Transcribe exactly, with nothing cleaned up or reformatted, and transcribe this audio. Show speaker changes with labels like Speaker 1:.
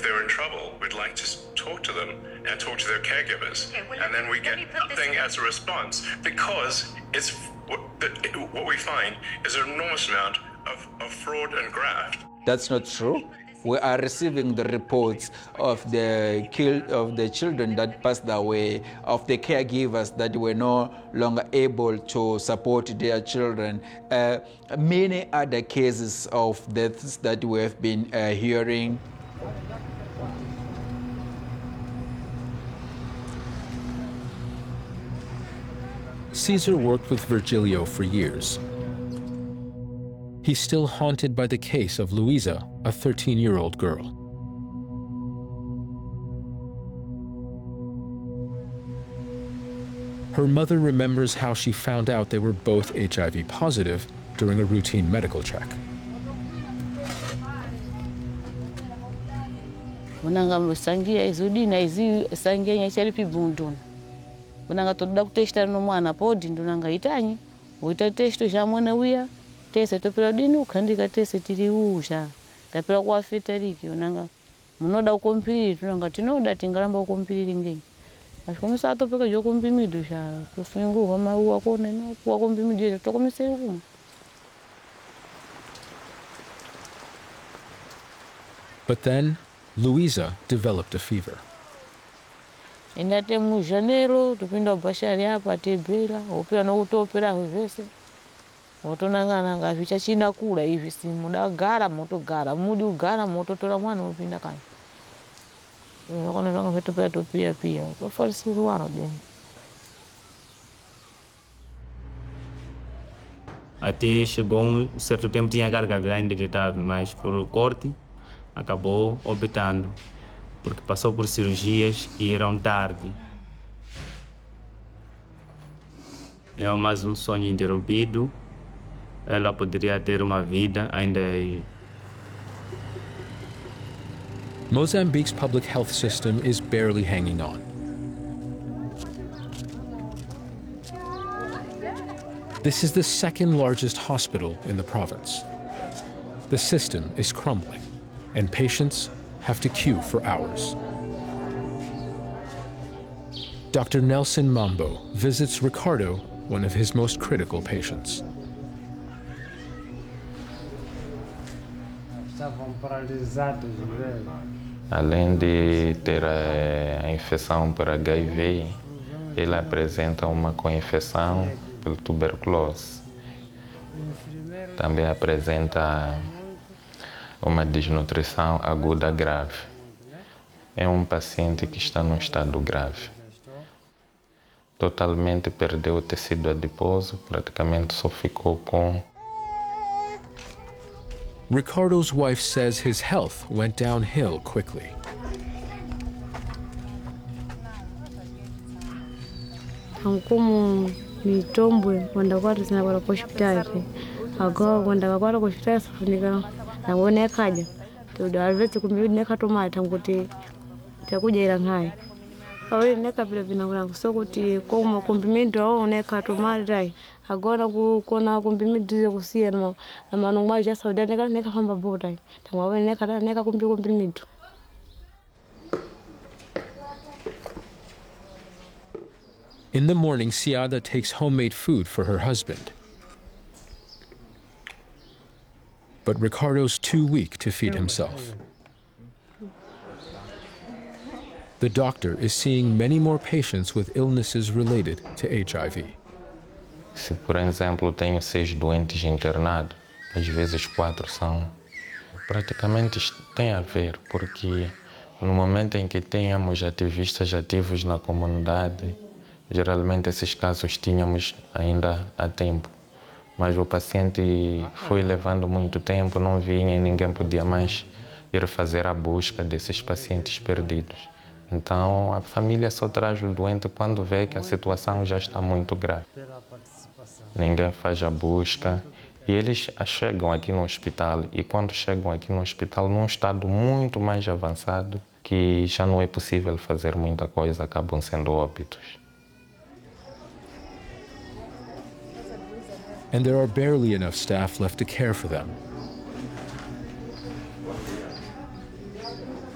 Speaker 1: they're in trouble, we'd like to talk to them and talk to their caregivers. Okay, well, and then we get nothing as a response because it's what, what we find is an enormous amount of, of fraud and graft.
Speaker 2: That's not true. We are receiving the reports of the kill of the children that passed away, of the caregivers that were no longer able to support their children. Uh, many other cases of deaths that we have been uh, hearing.
Speaker 3: Cesar worked with Virgilio for years. He's still haunted by the case of Luisa, a thirteen-year-old girl. Her mother remembers how she found out they were both H I V positive during a routine medical check.
Speaker 4: Unanga sangia izudi na izi sangia nyachali pibundun. Unanga toda kutesta no mwana podi ndunanga itanyi. Uita testo ja mwana uya. Tese topera dini ukandika tese tiri usha. Tapera kwa fitariki unanga munoda ukompiri tunanga tinoda tingalamba ukompiri ngeni. Ashkomisa atopeka jo kompimidu sha. Kufingu kama uwa kone no kwa kompimidu to komise uku.
Speaker 3: But then Luisa developed a fever.
Speaker 4: Inate mu Janeiro tupinda bashari hapa tebela opera no utopera hivese. Otonanga nga vicha china kula hivi simu da gara moto gara mudi ugara moto tola mwana upinda kani. Ngone ngone vetu petu pia pia. Kwa falsi ruano de.
Speaker 5: Até chegou um certo tempo tinha carga grande de tarde, mas por corte acabou optando, porque passou por cirurgias que eram tarde. É mais um sonho interrompido. Ela poderia ter uma vida ainda.
Speaker 3: Mozambique's public health system is barely hanging on. This is the second largest hospital in the province. The system is crumbling, and patients have to queue for hours. Doctor Nelson Mambo visits Ricardo, one of his most critical patients.
Speaker 6: Além de ter a infecção por H I V, ele apresenta uma co-infecção pela tuberculose. Também apresenta uma desnutrição aguda grave. É um paciente que está num estado grave. Totalmente perdeu o tecido adiposo, praticamente só ficou com.
Speaker 3: Ricardo's wife says his health went downhill quickly.
Speaker 7: Como mitombwe kwenda kwatu sana kwa hospitali. Agora kwenda kwatu kwa hospitali safunika na ngone kaja. Tudo alvete kumbi neka tomata ngote takuja ila ngai. Awe neka vile vinakula kusokuti kwa komplimento au neka tomata. Agora kuna komplimento ya kusia na na manungwa ya Saudi neka neka hamba bota. Tangwa neka neka kumbi komplimento.
Speaker 3: In the morning, Siada takes homemade food for her husband. But Ricardo's too weak to feed himself. The doctor is seeing many more patients with illnesses related to H I V.
Speaker 6: Se, por exemplo, tenho seis doentes internados, às vezes quatro são praticamente tem a ver, porque no momento em que tínhamos ativistas ativos na comunidade, geralmente esses casos tínhamos ainda a tempo. Mas o paciente foi levando muito tempo, não vinha e ninguém podia mais ir fazer a busca desses pacientes perdidos. Então, a família só traz o doente quando vê que a situação já está muito grave. Ninguém faz a busca e eles chegam aqui no hospital e quando chegam aqui no hospital num estado muito mais avançado, que já não é possível fazer muita coisa, acabam sendo óbitos.
Speaker 3: And there are barely enough staff left to care for them.